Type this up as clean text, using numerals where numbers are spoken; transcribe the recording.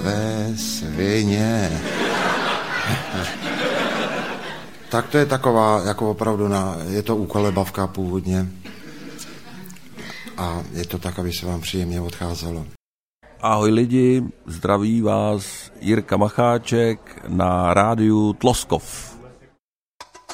Ve svině. Tak to je taková, jako opravdu, je to ukolebavka původně. A je to tak, aby se vám příjemně odcházelo. Ahoj lidi, zdraví vás Jirka Macháček na rádiu Tloskov.